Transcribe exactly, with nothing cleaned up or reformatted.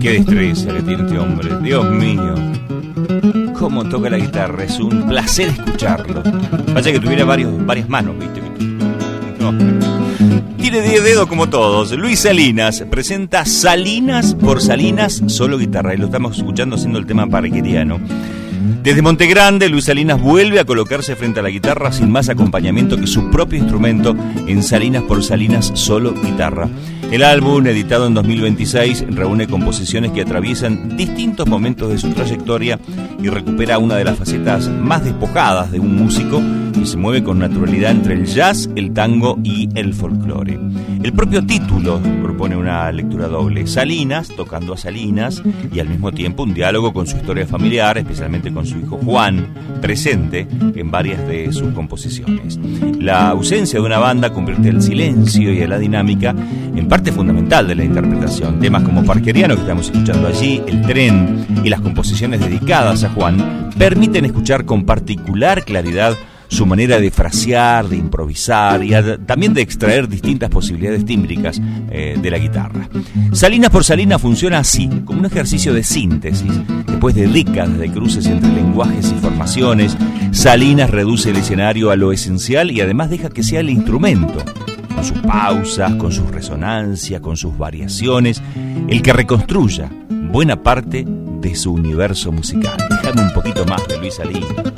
Qué destreza que tiene este hombre, Dios mío. Cómo toca la guitarra, es un placer escucharlo. Vaya que tuviera varios, varias manos, ¿viste? No. Tiene diez dedos como todos. Luis Salinas presenta Salinas por Salinas, solo guitarra. Y lo estamos escuchando haciendo el tema parqueriano. Desde Montegrande, Luis Salinas vuelve a colocarse frente a la guitarra sin más acompañamiento que su propio instrumento en Salinas por Salinas, solo guitarra. El álbum, editado en dos mil veintiséis, reúne composiciones que atraviesan distintos momentos de su trayectoria y recupera una de las facetas más despojadas de un músico que se mueve con naturalidad entre el jazz, el tango y el folclore. El propio título propone una lectura doble: Salinas, tocando a Salinas, y al mismo tiempo un diálogo con su historia familiar, especialmente con su hijo Juan, presente en varias de sus composiciones. La ausencia de una banda convierte el silencio y a la dinámica en parte fundamental de la interpretación. Temas como Parqueriano, que estamos escuchando allí, El Tren y las composiciones dedicadas a Juan permiten escuchar con particular claridad su manera de frasear, de improvisar y a, también de extraer distintas posibilidades tímbricas eh, de la guitarra. Salinas por Salinas funciona así, como un ejercicio de síntesis. Después de décadas de cruces entre lenguajes y formaciones, Salinas reduce el escenario a lo esencial y además deja que sea el instrumento, con sus pausas, con sus resonancias, con sus variaciones, el que reconstruya buena parte de su universo musical. Déjame un poquito más de Luis Salinas.